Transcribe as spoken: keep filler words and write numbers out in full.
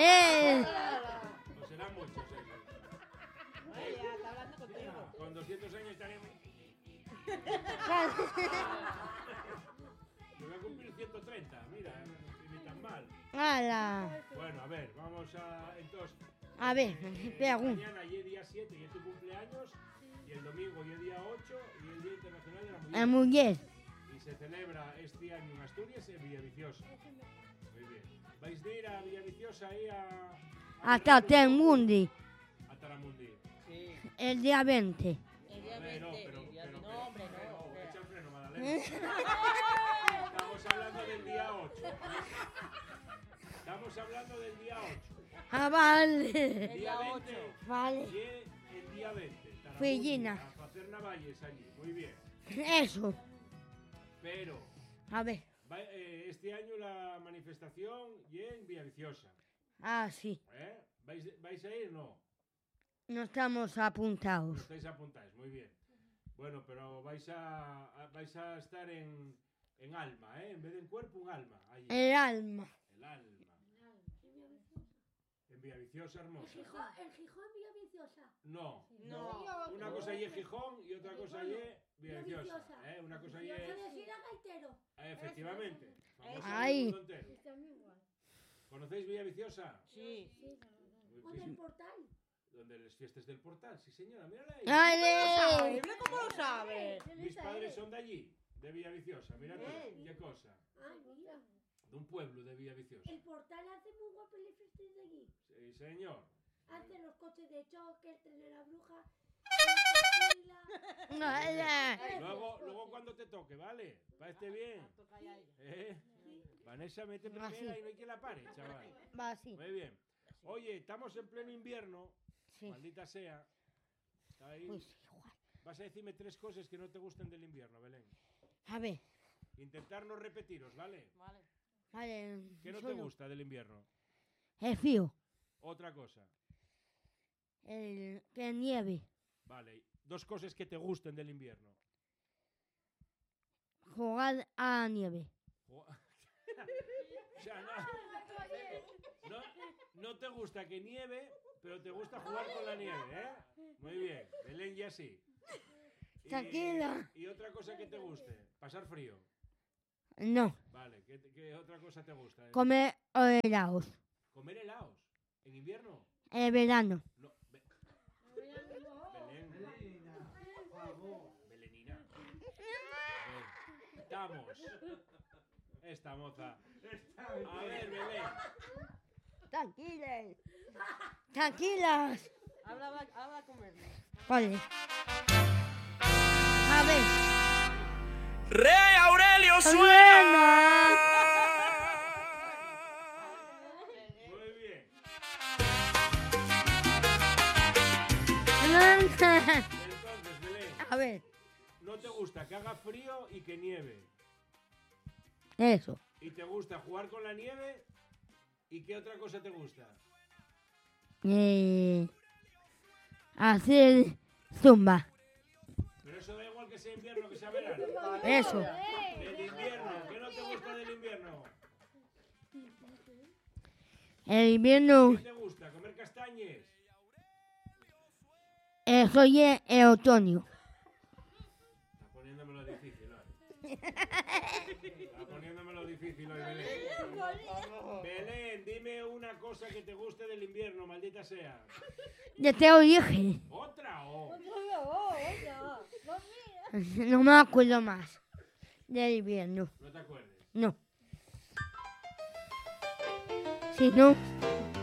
¡Eh! Pues serán muchos, ¿eh? Ay, ya, está hablando contigo. Con doscientos años estaremos... Yo voy a cumplir ciento treinta, mira, ni tan mal. ¡Hala! Bueno, a ver, vamos a... Entonces... A ver, eh, espera, un... mañana y el día siete y es tu cumpleaños, y el domingo y el día ocho y el Día Internacional de la Mujer. La mujer. Y se celebra este año en Asturias en Villaviciosa. Muy bien. ¿Vais a ir a Villaviciosa ahí a... a Hasta Temundi. A Taramundi. Sí. El día veinte. El día A ver, no, veinte. pero, el día- pero, no, hombre, pero, no. echa el freno, Madalena. Estamos hablando del día ocho. Estamos hablando del día ocho. Ah, vale. El Día día veinte. ocho. Vale. Y el día veinte. Taramundi, Fellina. A hacer navalles allí. Muy bien. Eso. Pero A ver. va- eh, este año la manifestación y en Villaviciosa. Ah, sí. ¿Eh? ¿Vais, ¿Vais a ir? No. No estamos No apuntados. estáis apuntáis, muy bien. Bueno, pero vais a, a- vais a estar en, en alma, ¿eh? En vez de en cuerpo, un alma. Allí. El alma. El alma. En Villaviciosa, hermosa. ¿El Gijón Villaviciosa? No. No. Una cosa allí es Gijón y otra cosa allí es Villaviciosa. Villaviciosa. ¿eh? Una cosa allí Yo es... quiero ir a Gaitero. eh, efectivamente. Famoso Ay. del mundo entero. Está muy guay. ¿Conocéis Villaviciosa? Sí. Sí. Muy ¿O bien. del portal? Donde las fiestas del portal, sí señora, mírala ahí. ¡Ale! Mira cómo lo sabes. Mis padres son de allí, de Villaviciosa, mira tú, Bien. qué cosa. Ay, mira. De un pueblo de Villaviciosa. El portal hace muy guapo el fiestas de allí. Sí, señor. Hace los coches de choque, el tren de la bruja. ¡Ale! Luego, luego cuando te toque, ¿vale? ¿Parece bien? ¿Eh? Vanessa, mete primera Así. y no hay quien la pare, chaval. Va así. Muy bien. Oye, estamos en pleno invierno, Sí. maldita sea. Está ahí. Pues igual. Vas a decirme tres cosas que no te gusten del invierno, Belén. A ver. Intentar no repetiros, ¿vale? Vale. Vale. ¿Qué no te solo. gusta del invierno? El frío. Otra cosa. El que nieve. Vale. Dos cosas que te gusten del invierno. Jugar a la nieve. Jo- O sea, no, no, no te gusta que nieve, pero te gusta jugar con la nieve, ¿eh? Muy bien, Belén ya sí. Y- Tranquila. Y otra cosa que te guste, pasar frío. No. Vale, ¿qué, qué otra cosa te gusta? Comer helados. ¿Comer helados? ¿En invierno? En verano. No. Be- Belén. Belenina. A ver, estamos. Esta moza. A ver, Belén. Tranquilas. Tranquilas. Habla, habla, habla con él. Vale. A ver. Rey Aurelio Suena. Muy bien. Entonces, Belén, A ver. no te gusta que haga frío y que nieve. Eso. ¿Y te gusta jugar con la nieve? ¿Y qué otra cosa te gusta? Eh, hacer zumba. Pero eso da igual que sea invierno que sea verano. Eso. Del invierno, ¿qué no te gusta del invierno? El invierno. ¿Qué te gusta? ¿Comer castañes? Eso es el otoño. Está poniéndomelo difícil hoy. Está poniéndomelo difícil hoy, Belén. Belén, dime una cosa que te guste del invierno, maldita sea. Ya te lo dije. ¿Otra o? No me acuerdo más del invierno. No te acuerdes. No. Si no,